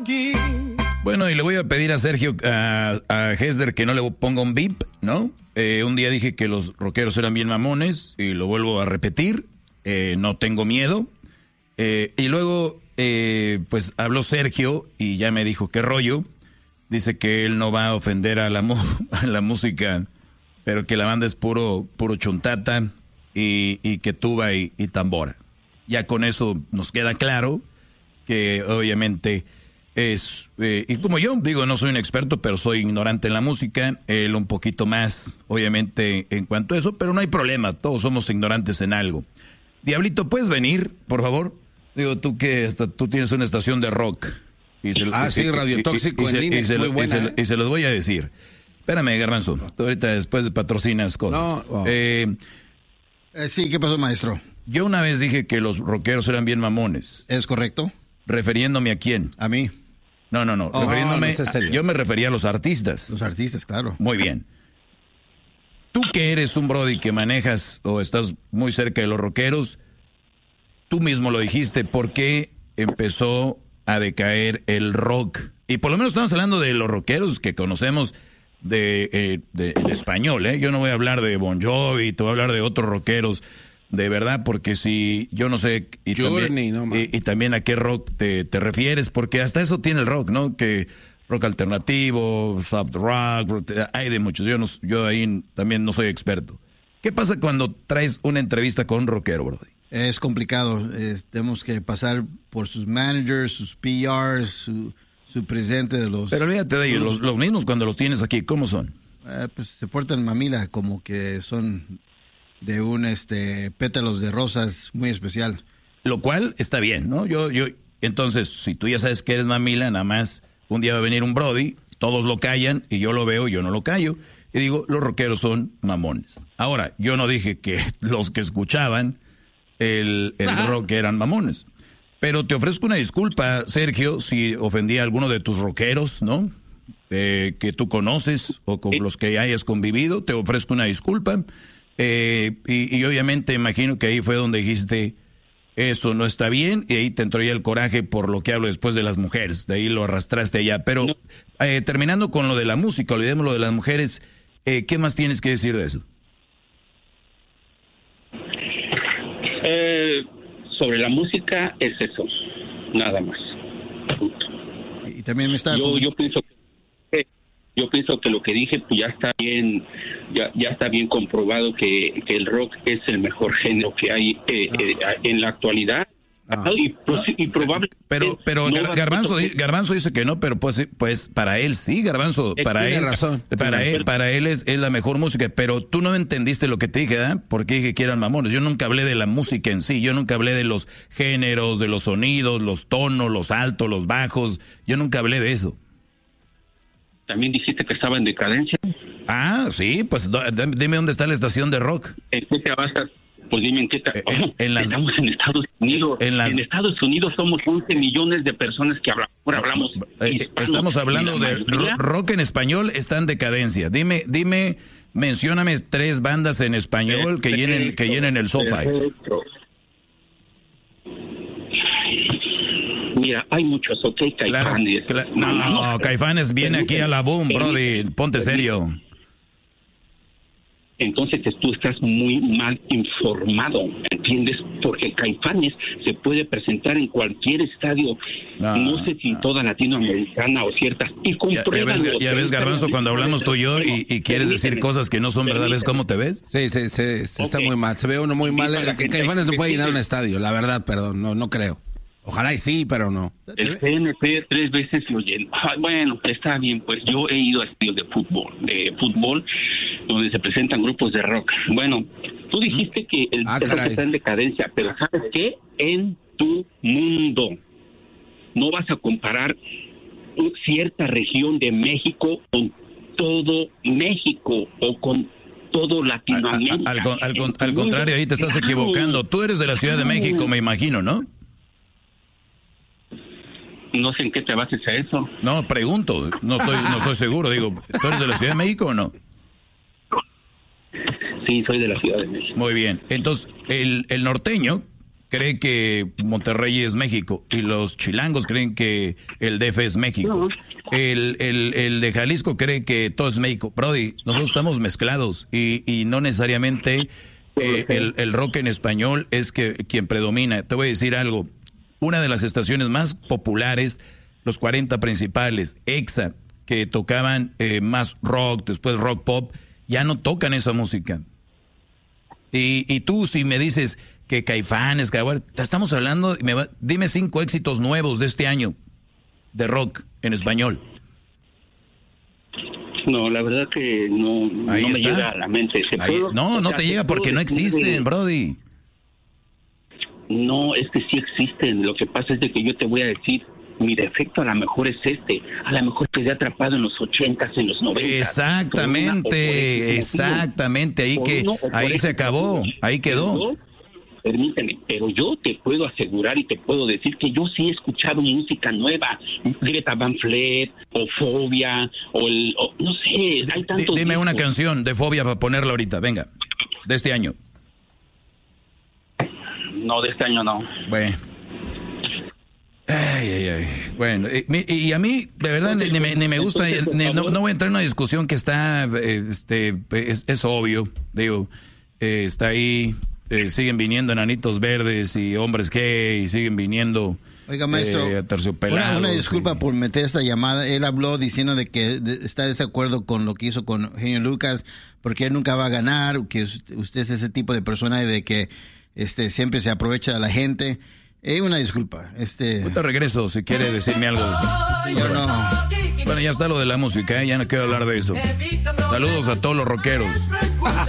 aquí. Bueno, y le voy a pedir a Sergio, a Hesder, que no le ponga un bip, ¿no? Un día dije que los rockeros eran bien mamones, y lo vuelvo a repetir, no tengo miedo. Y luego, pues habló Sergio, y ya me dijo qué rollo. Dice que él no va a ofender a la música, pero que la banda es puro chuntata, y que tuba y tambora. Ya con eso nos queda claro que obviamente es, y como yo digo, no soy un experto, pero soy ignorante en la música, él un poquito más, obviamente, en cuanto a eso, pero no hay problema, todos somos ignorantes en algo. Diablito, ¿puedes venir, por favor? Digo, tú que tú tienes una estación de rock. Sí, Radio Tóxico en línea, es muy buena, y se los voy a decir. Espérame, Garbanzo, tú ahorita después de patrocinas cosas. No, sí, ¿qué pasó, maestro? Yo una vez dije que los rockeros eran bien mamones. ¿Es correcto? ¿Refiriéndome a quién? A mí. No. Refiriéndome, yo me refería a los artistas. Los artistas, claro. Muy bien. Tú que eres un brody que manejas o estás muy cerca de los rockeros, tú mismo lo dijiste, ¿por qué empezó a decaer el rock? Y por lo menos estamos hablando de los rockeros que conocemos de en español, ¿eh? Yo no voy a hablar de Bon Jovi, te voy a hablar de otros rockeros, de verdad, porque si yo no sé y también a qué rock te refieres, porque hasta eso tiene el rock, ¿no? Que rock alternativo, soft rock, hay de muchos. Yo ahí también no soy experto. ¿Qué pasa cuando traes una entrevista con un rockero, brody? Es complicado. Tenemos que pasar por sus managers, sus PRs, su presidente de los... Pero olvídate de ellos, los mismos cuando los tienes aquí, ¿cómo son? Pues se portan mamila, como que son de un pétalos de rosas muy especial. Lo cual está bien, ¿no? Entonces, si tú ya sabes que eres mamila, nada más un día va a venir un brody, todos lo callan y yo lo veo y yo no lo callo. Y digo, los rockeros son mamones. Ahora, yo no dije que los que escuchaban el rock eran mamones. Pero te ofrezco una disculpa, Sergio, si ofendí a alguno de tus rockeros, ¿no? Que tú conoces o con los que hayas convivido, te ofrezco una disculpa. Y obviamente imagino que ahí fue donde dijiste, eso no está bien, y ahí te entró ya el coraje por lo que hablo después de las mujeres, de ahí lo arrastraste allá. Pero terminando con lo de la música, olvidemos lo de las mujeres, ¿qué más tienes que decir de eso? Sobre la música es eso, nada más. Punto. Y también me está... Yo pienso que lo que dije pues ya está bien, ya está bien comprobado que el rock es el mejor género que hay en la actualidad. Y probablemente... Pero Garbanzo dice que no, pero pues para él sí, Garbanzo, para él es la mejor música, pero tú no entendiste lo que te dije, ¿verdad? Porque dije que eran mamones. Yo nunca hablé de la música en sí, yo nunca hablé de los géneros, de los sonidos, los tonos, los altos, los bajos, yo nunca hablé de eso. ¿También dijiste que estaba en decadencia? Ah, sí, pues dime dónde está la estación de rock. ¿En qué te basas? Pues dime en qué estamos en Estados Unidos. En Estados Unidos somos 11 millones de personas que hablamos estamos hablando de rock en español, está en decadencia. Dime, mencióname 3 bandas en español que llenen el sofá. Mira, hay muchos, ¿ok? Caifanes. No, Caifanes viene aquí a la boom, brody, ponte serio. Entonces tú estás muy mal informado, ¿entiendes? Porque Caifanes se puede presentar en cualquier estadio, no sé si en toda Latinoamericana o ciertas, y compruébalo. Ya ves, Garbanzo, cuando hablamos tú y yo y quieres decir cosas que no son verdad, ¿ves cómo te ves? Sí, está muy mal, se ve uno muy mal. Que Caifanes no puede llenar un estadio, la verdad, perdón, no creo. Ojalá y sí, pero no. El CNP 3 veces lo llenó. Bueno, está bien, pues yo he ido a estadios de fútbol, donde se presentan grupos de rock. Bueno, tú dijiste que el rock está en decadencia, pero ¿sabes qué? En tu mundo. No vas a comparar cierta región de México con todo México o con todo Latinoamérica. Al contrario, ahí te estás equivocando. Tú eres de la Ciudad de México, me imagino, ¿no? No sé en qué te bases a eso. No, pregunto, no estoy seguro. Digo, ¿tú eres de la Ciudad de México o no? Sí, soy de la Ciudad de México. Muy bien. Entonces, el norteño cree que Monterrey es México y los chilangos creen que el DF es México. El de Jalisco cree que todo es México. Brody, nosotros estamos mezclados y no necesariamente el rock en español es quien predomina. Te voy a decir algo. Una de las estaciones más populares, los 40 principales, EXA, que tocaban más rock, después rock pop, ya no tocan esa música. Y tú si me dices que Caifanes, que te estamos hablando, dime 5 éxitos nuevos de este año de rock en español. No, la verdad que no me llega a la mente. No te llega porque no existen, Brody. No, es que sí existen. Lo que pasa es de que yo te voy a decir, mi defecto a lo mejor es a lo mejor quedé atrapado en los 80s, en los 90s. Exactamente, ahí se acabó, ahí quedó. Permíteme, pero yo te puedo asegurar y te puedo decir que yo sí he escuchado música nueva, Greta Van Fleet, o Fobia, o no sé, hay tantos. Dime una canción de Fobia para ponerla ahorita, venga, de este año. No, de este año no. Bueno. Ay. Bueno, y a mí, de verdad, ni me gusta, no voy a entrar en una discusión que está, es obvio, digo, está ahí, siguen viniendo enanitos verdes y hombres gay, y siguen viniendo. Oiga, maestro, una disculpa por meter esta llamada. Él habló diciendo de que está de desacuerdo con lo que hizo con Genio Lucas, porque él nunca va a ganar, que usted es ese tipo de persona de que siempre se aprovecha de la gente. Una disculpa. Ahorita regreso si quiere decirme algo de eso. Yo no. Bueno, ya está lo de la música, ya no quiero hablar de eso. Saludos a todos los rockeros.